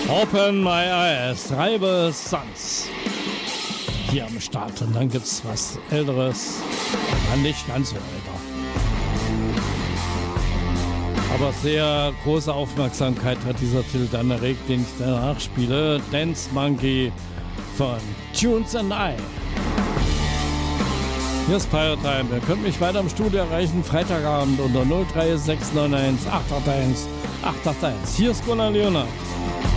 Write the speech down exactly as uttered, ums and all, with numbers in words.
Open My Eyes, Rival Sons. Hier am Start. Und dann gibt's was Älteres. Ja, nicht ganz so älter. Aber sehr große Aufmerksamkeit hat dieser Titel dann erregt, den ich danach spiele. Dance Monkey von Tunes and I. Hier ist Pirate Time. Ihr könnt mich weiter im Studio erreichen, Freitagabend unter null drei sechs neun eins acht acht eins acht acht eins. Hier ist Gunnar Leonard.